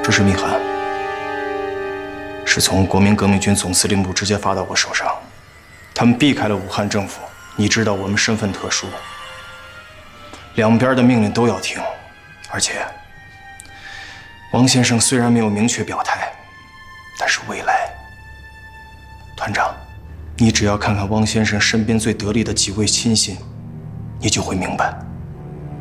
这是密函，是从国民革命军总司令部直接发到我手上。他们避开了武汉政府，你知道我们身份特殊，两边的命令都要听。而且，王先生虽然没有明确表态，但是未来，团长，你只要看看汪先生身边最得力的几位亲信，你就会明白。